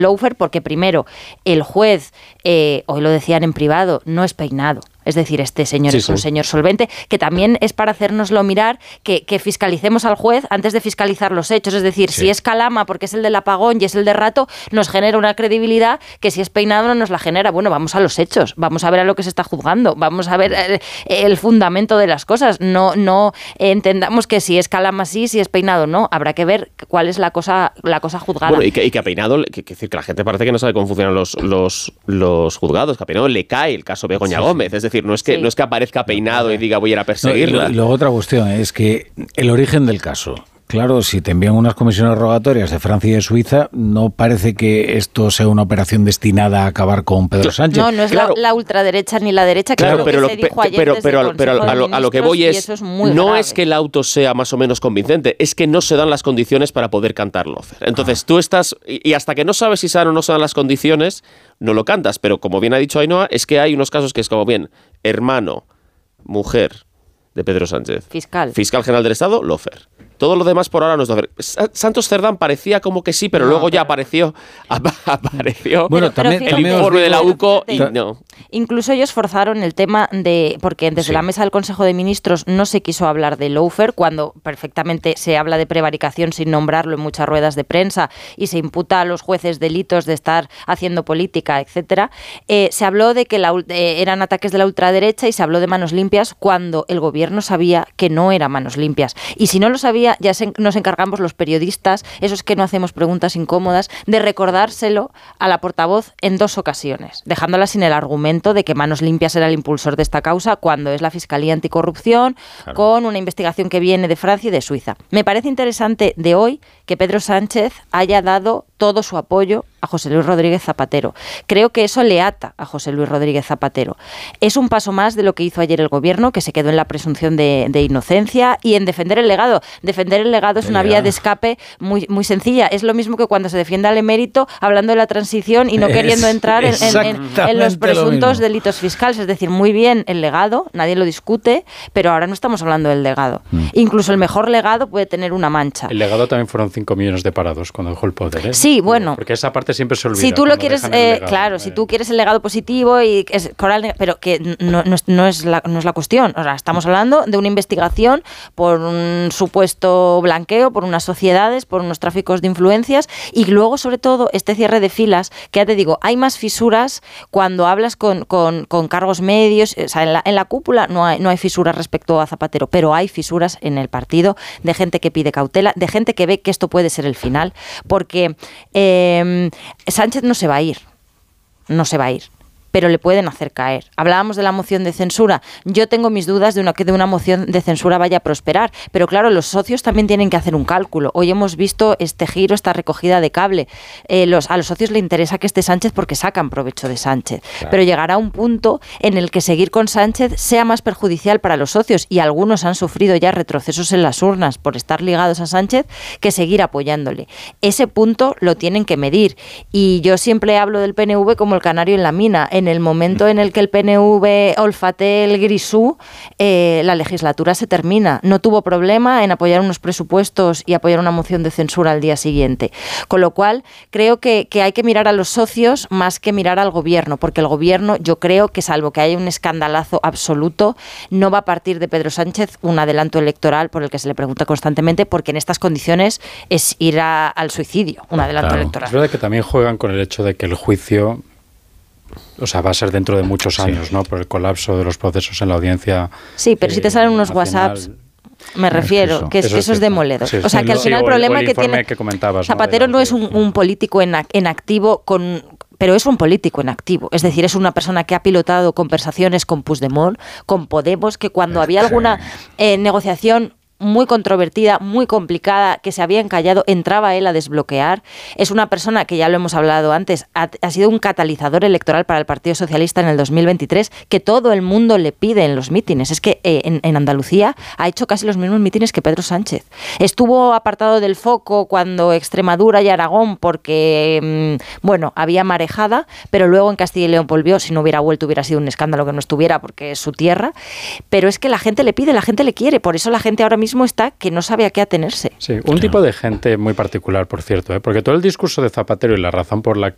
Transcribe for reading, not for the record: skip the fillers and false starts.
lawfare porque primero el juez, hoy lo decían en privado, no es peinado. Es decir, este señor es un señor solvente, que también es para hacérnoslo mirar, que fiscalicemos al juez antes de fiscalizar los hechos. Es decir, si es Calama porque es el del apagón y es el de Rato, nos genera una credibilidad que si es peinado no nos la genera. Bueno, vamos a los hechos, vamos a ver a lo que se está juzgando, vamos a ver el fundamento de las cosas. No entendamos que si es Calama sí, si es peinado no. Habrá que ver cuál es la cosa juzgada. Bueno, y que a Peinado, que decir que la gente parece que no sabe cómo funcionan los juzgados, que a Peinado le cae el caso Begoña Gómez. Es decir, no es que aparezca Peinado y diga voy a ir a perseguirla. Y luego otra cuestión es que el origen del caso. Claro, si te envían unas comisiones rogatorias de Francia y de Suiza, no parece que esto sea una operación destinada a acabar con Pedro Sánchez. No es la ultraderecha ni la derecha, que se dijo ayer pero a lo que voy es no grave. Es que el auto sea más o menos convincente, es que no se dan las condiciones para poder cantar lawfare. Entonces tú estás, y hasta que no sabes si se dan o no se dan las condiciones, no lo cantas. Pero como bien ha dicho Ainhoa, es que hay unos casos que es como bien, hermano, mujer de Pedro Sánchez, fiscal general del Estado, lawfare. Todo lo demás por ahora no es lawfare. Santos Cerdán parecía como que sí, pero luego ya apareció bueno, también el informe de la UCO y no. Incluso ellos forzaron el tema porque desde la mesa del Consejo de Ministros no se quiso hablar de lawfare, cuando perfectamente se habla de prevaricación sin nombrarlo en muchas ruedas de prensa y se imputa a los jueces delitos de estar haciendo política, etcétera. Se habló de que eran ataques de la ultraderecha y se habló de manos limpias cuando el gobierno sabía que no eran manos limpias. Y si no lo sabía, ya nos encargamos los periodistas, esos que no hacemos preguntas incómodas, de recordárselo a la portavoz en 2 ocasiones, dejándola sin el argumento de que Manos Limpias era el impulsor de esta causa cuando es la Fiscalía Anticorrupción, con una investigación que viene de Francia y de Suiza. Me parece interesante de hoy que Pedro Sánchez haya dado todo su apoyo a José Luis Rodríguez Zapatero. Creo que eso le ata a José Luis Rodríguez Zapatero. Es un paso más de lo que hizo ayer el gobierno, que se quedó en la presunción de inocencia y en defender el legado. Defender el legado es una vía de escape muy, muy sencilla. Es lo mismo que cuando se defiende al emérito hablando de la transición y no queriendo entrar en los presuntos delitos fiscales. Es decir, muy bien el legado, nadie lo discute, pero ahora no estamos hablando del legado. Incluso el mejor legado puede tener una mancha. El legado también fueron 5 millones de parados cuando dejó el poder, ¿eh? Sí, bueno. Porque esa parte siempre se olvida. Si tú lo quieres, claro, si tú quieres el legado positivo, pero que no es la cuestión. O sea, estamos hablando de una investigación por un supuesto blanqueo, por unas sociedades, por unos tráficos de influencias y luego, sobre todo, este cierre de filas, que ya te digo, hay más fisuras cuando hablas con cargos medios. O sea, en la cúpula no hay fisuras respecto a Zapatero, pero hay fisuras en el partido de gente que pide cautela, de gente que ve que esto puede ser el final, porque Sánchez no se va a ir, pero le pueden hacer caer. Hablábamos de la moción de censura. Yo tengo mis dudas de que una moción de censura vaya a prosperar, pero claro, los socios también tienen que hacer un cálculo. Hoy hemos visto este giro, esta recogida de cable. A los socios les interesa que esté Sánchez porque sacan provecho de Sánchez, pero llegará un punto en el que seguir con Sánchez sea más perjudicial para los socios, y algunos han sufrido ya retrocesos en las urnas por estar ligados a Sánchez, que seguir apoyándole. Ese punto lo tienen que medir, y yo siempre hablo del PNV como el canario en la mina. En el momento en el que el PNV olfatee el grisú, la legislatura se termina. No tuvo problema en apoyar unos presupuestos y apoyar una moción de censura al día siguiente. Con lo cual, creo que hay que mirar a los socios más que mirar al gobierno, porque el gobierno, yo creo que salvo que haya un escandalazo absoluto, no va a partir de Pedro Sánchez un adelanto electoral por el que se le pregunta constantemente, porque en estas condiciones es ir al suicidio, un adelanto electoral. Es verdad que también juegan con el hecho de que el juicio, o sea, va a ser dentro de muchos años, ¿no? Por el colapso de los procesos en la audiencia. Sí, pero si te salen unos nacional, WhatsApps, me refiero, que eso es demoledor. Sí, o sea, que al final el problema que tiene Zapatero no es un político en activo pero es un político en activo. Es decir, es una persona que ha pilotado conversaciones con Puigdemont, con Podemos, que cuando había alguna negociación muy controvertida, muy complicada, que se había encallado, entraba él a desbloquear. Es una persona que, ya lo hemos hablado antes, ha sido un catalizador electoral para el Partido Socialista en el 2023, que todo el mundo le pide en los mítines. Es que en Andalucía ha hecho casi los mismos mítines que Pedro Sánchez. Estuvo apartado del foco cuando Extremadura y Aragón, porque, había marejada, pero luego en Castilla y León volvió. Si no hubiera vuelto hubiera sido un escándalo que no estuviera, porque es su tierra. Pero es que la gente le pide, la gente le quiere. Por eso la gente ahora mismo está que no sabe a qué atenerse. Sí, un tipo de gente muy particular, por cierto, porque todo el discurso de Zapatero y la razón por la